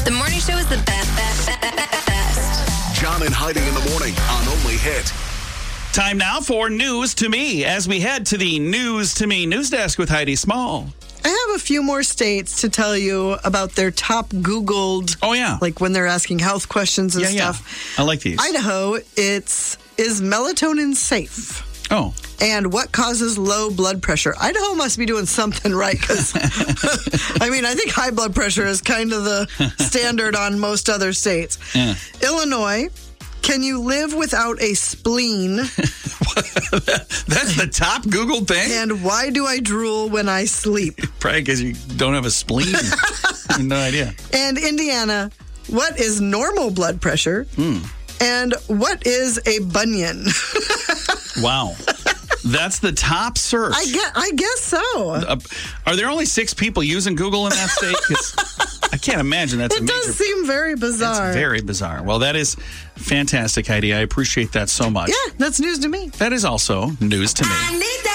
The morning show is the best. John and Heidi in the morning on Only Hit. Time now for News to Me as we head to the News to Me news desk with Heidi Small. I have a few more states to tell you about their top Googled. Oh, yeah. Like when they're asking health questions and Yeah. stuff. I like these. Idaho, is melatonin safe? Oh. And what causes low blood pressure? Idaho must be doing something right because, I mean, I think high blood pressure is kind of the standard on most other states. Yeah. Illinois, can you live without a spleen? That's the top Googled thing? And why do I drool when I sleep? Probably because you don't have a spleen. I have no idea. And Indiana, what is normal blood pressure? And what is a bunion? Wow. That's the top search. I guess so. Are there only 6 people using Google in that state? 'Cause I can't imagine that's a It major... does seem very bizarre. It's very bizarre. Well, that is fantastic, Heidi. I appreciate that so much. Yeah, that's news to me. That is also news to me.